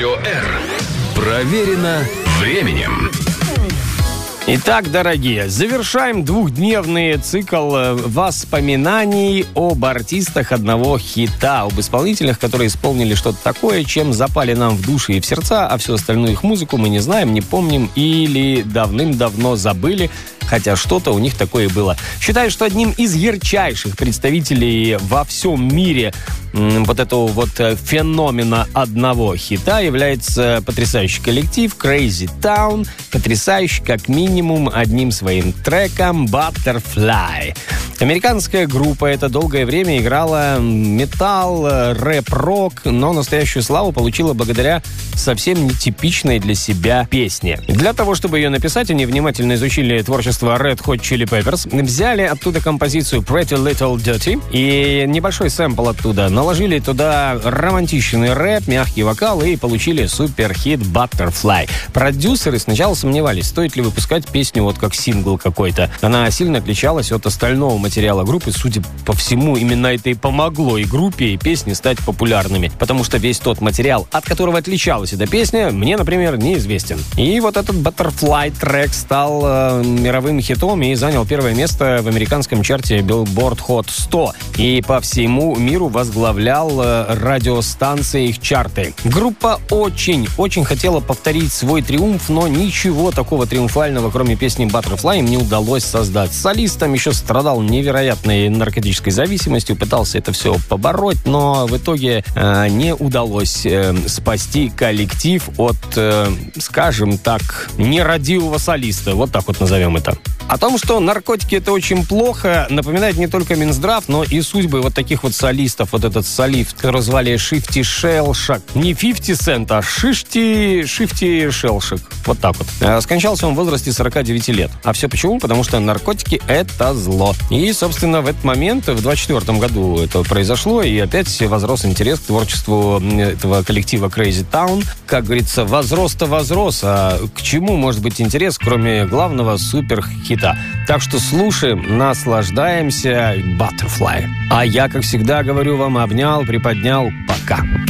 Радио R. Проверено временем. Итак, дорогие, завершаем двухдневный цикл воспоминаний об артистах одного хита, об исполнителях, которые исполнили что-то такое, чем запали нам в души и в сердца, а всю остальную их музыку мы не знаем, не помним или давным-давно забыли, хотя что-то у них такое было. Считаю, что одним из ярчайших представителей во всем мире вот этого вот феномена одного хита является потрясающий коллектив Crazy Town, потрясающий как минимум одним своим треком Butterfly. Американская группа эта долгое время играла металл, рэп-рок, но настоящую славу получила благодаря совсем нетипичной для себя песне. Для того, чтобы ее написать, они внимательно изучили творчество Red Hot Chili Peppers, взяли оттуда композицию Pretty Little Dirty и небольшой сэмпл оттуда, наложили туда романтичный рэп, мягкий вокал и получили суперхит Butterfly. Продюсеры сначала сомневались, стоит ли выпускать песню вот как сингл какой-то. Она сильно отличалась от остального материала группы. Судя по всему, именно это и помогло и группе, и песне стать популярными. Потому что весь тот материал, от которого отличалась эта песня, мне, например, неизвестен. И вот этот Butterfly трек стал мировым хитом и занял первое место в американском чарте Billboard Hot 100. И по всему миру возглавлял радиостанции их чарты. Группа очень хотела повторить свой триумф, но ничего такого триумфального, кроме песни Butterfly, им не удалось создать. Солистом еще страдал невероятной наркотической зависимостью, пытался это все побороть, но в итоге не удалось спасти коллектив от, скажем так, нерадивого солиста. Вот так вот назовем это. О том, что наркотики — это очень плохо, напоминает не только Минздрав, но и судьбы вот таких вот солистов. Вот этот солист, которого звали Шифти Шелшак. Не 50 Cent, а Шифти Шелшак. Вот так вот. Скончался он в возрасте 49 лет. А все почему? Потому что наркотики — это зло. И, собственно, в этот момент, в 24 году это произошло, и опять возрос интерес к творчеству этого коллектива Crazy Town. Как говорится, возрос-то возрос, а к чему может быть интерес, кроме главного суперхита? Так что слушаем, наслаждаемся. Butterfly. А я, как всегда, говорю вам, обнял, приподнял. Пока.